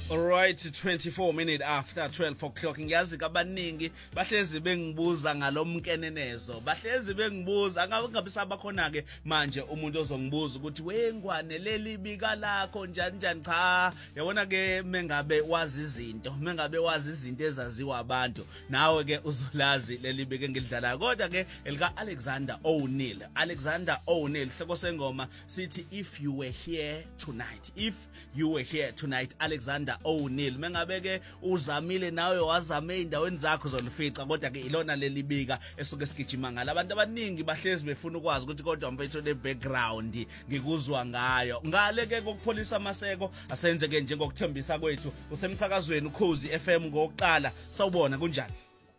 Alright, 24 minutes after 12 o'clock. Ngiyazi kabaningi bahlezi bengibuza ngalomkenenezo. Bahlezi bengibuza ngabe sabakhona ke manje umuntu ozongibuza ukuthi wengwane leli bika lakho njani cha. Yabona ke mengabe wazi izinto ezaziwa abantu. Nawe ke uzolazi leli bika engidlala. Kodwa ke elika Alexander O'Neil. Alexander O'Neil hloko sengoma sithi if you were here tonight. If you were here tonight, Alexander O'Neil mengabe ke uzamile nawe wazame eindaweni zakho zolifica kodwa ke ilona leli bika esuke sigijima ngala abantu abaningi bahlezi befuna ukwazi ukuthi kodwa mfethu le background ngikuzwa ngayo ngale ke kokupholisa amaseko asenze ke njengokuthembisa kwethu usemsakazweni uKhozi FM ngokuqala sawubona kunjani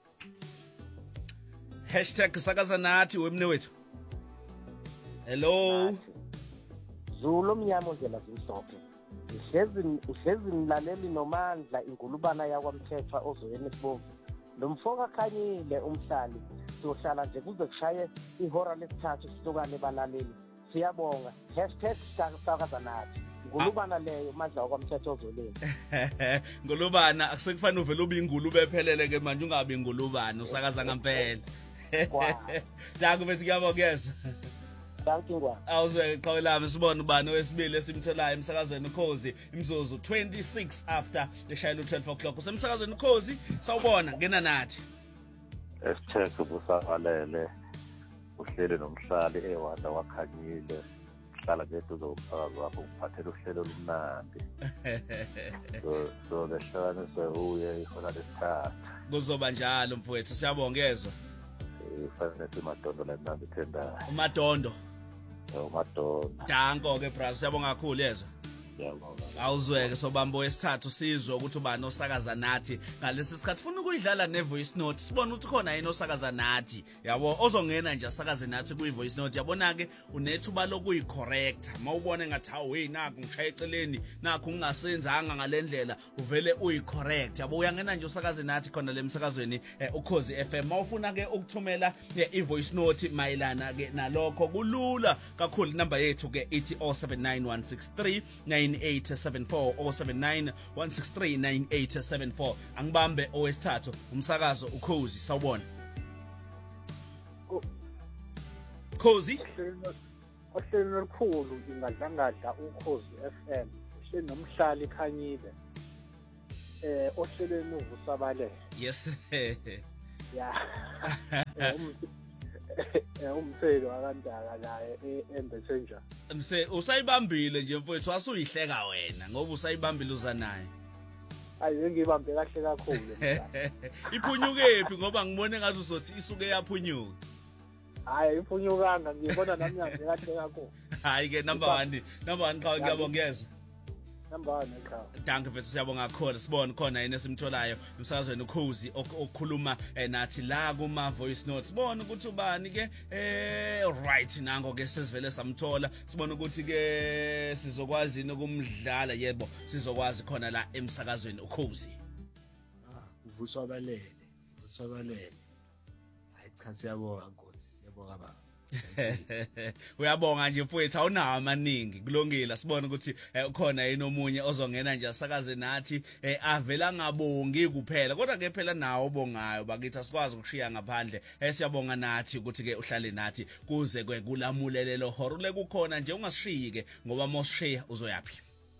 #sakaza nathi wemne wethu hello Zulu mnyama ndlela zimhlophe uhlezi nilaleli nomandla ingulubana yakwamthetha ozoyena esibovu lomfoka khanyile umhlali sohlala nje kuze kushaye ihora lesithathu sihlukane balaleli siyabonga #sakaza nathi ngulubana leyo mandla wakwamthetha ozoleni ngulubana akusekufanele uvele ube ingulube ephelele ke manje ungabe ingulubana usakaza ngempela Danke bese ngiyabongeza Thank you ngwa. Awuzwe qhawelami sibona ubani wesibili esimtholayo emsakazweni uKhozi imzuzu 26 after eshayela 12 o'clock usemsakazweni uKhozi sawubona ngena nathi Esitheke busavalele uhlele nomhlali ewanda wakhanyile hlala ngeduze komphakathi wakho uphathele uhlelo lumnandi so lehlane sewuye ihona lesithathu kuzoba njalo mfowethu siyabongezwa ifanele Madondo la mnandi tenda uMadondo Danko ke bra siyabonga kakhulu yezwa awuzweke sobambo wesithathu sizwe ukuthi ubani osakaza nathi ngalesi sikhathi ufuna ukuyidlala nevoice note sibona ukuthi khona yena osakaza nathi yabo ozongena nje asakaze nathi kuyivoice note yabona ke unethuba lokuyicorrect mawubone ngathi hawu hey naku ngishaya eceleni naku ungasenzanga ngalendlela uvele uyicorrect yabo uyangena nje usakaze nathi khona lemsakazweni uKhozi FM mawufuna ke ukuthumela ivoice note mayelana ke nalokho kulula kakhulu number yethu ke ithi 079163 9874 0791639874 angibambe owesithathu umsakazo uKhozi sawubona Khozi ohlelo olukhulu ingadlangadla uKhozi FM uhlelo nomhlali khanyile ohlelweni uvusabalele yes ya umthelo akandaka la eMbethenja usayibambile nje mfowethu wasuyihleka wena ngoba usayibambile uzanaye ayi ngibambe kahle kakhulu iphunyukephi ngoba ngibone ngathi uzothi isuke yaphunyuka hayi iphunyukanga ngibona nami kahle kakhulu hayi ke number 1 qhawe ngiyabongeza number 1 ekhaya Danke mfethu siyabonga kakhulu sibone khona yena esimtholayo emsakazweni uKhozi okukhuluma nathi la kuma voice notes sibone ukuthi ubani ke right nango ke sesivele samthola sibone ukuthi ke sizokwazi nokumdlala yebo sizokwazi khona la emsakazweni uKhozi uvusabalele hayi cha siyabonga Nkosi siyabonga baba uyabonga nje mfowethu awunawo amaningi kulungile sibone ukuthi ukhona yini omunye ozongena nje asakaze nathi avela ngabongi kuphela kodwa ke phela nawo obongayo bakithi asikwazi ukushiya ngaphandle siyabonga nathi ukuthi ke uhlale nathi kuze kwe kulamulelelo horo lekukhona nje ungasishiyike ngoba mosishiya uzoyapi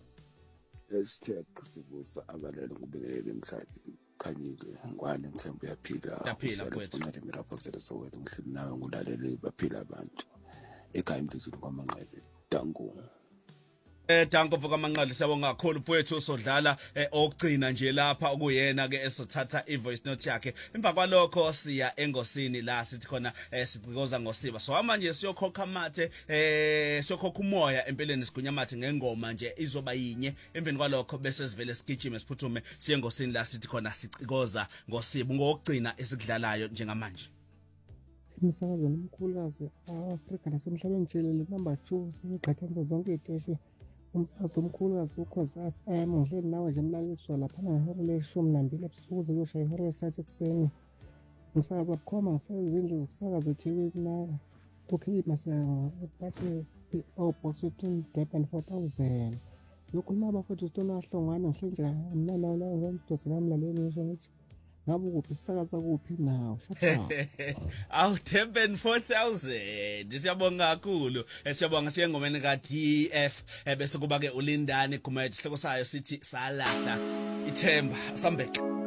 sibusa abalele ngubekele emhlanje khanyile ngwane ngithemba uyaphila mfowethu mirapho sowethu ngihleli nawe ngulalele baphila abantu ekhaya emlizweni kwamanqele danko Danko mfoka manqali siyabonga kakhulu mfowethu usodlala okugcina nje lapha okuyena ke esothatha ivoice note yakhe emva kwalokho siya engosini la sithi khona sicikoza ngosiba so manje siyokhokha amathe siyokhokha umoya empeleni sigunya amathe ngengoma nje izoba yinye emveni kwalokho bese sivele sigijime siphuthume siye engosini la sithi khona sicikoza ngosiba ngokugcina esikudlalayo njengamanje Umsakazweni omkhulukazi Afrika nasemhlabeni jikelele number 2 siqhathanisa zonke iziteshi umsakazo omkhulukazi uKhozi FM ngihleli nawe nje mlaleli lapha ngehora leshumi nambili ebusuku kuyoshaya ihora lesithathu ekuseni umsakazo wabukhoma ngisezindlu zokusakaza eThekwini nawe kukhipha masenga epathi box 15 Durban 4000 yokhuluma abafethu sitona ahlongana ngihle nje mnalala ngomdosi namlaleli ngisho ngithi ngabe kuphi isakaza kuphi nawo shapha Aw Durban 4000 siyabonga kakhulu siyabonga siyengomeni ka DF bese kuba ke ulindani kuma isihloko sayo sithi salahla ithemba Sambek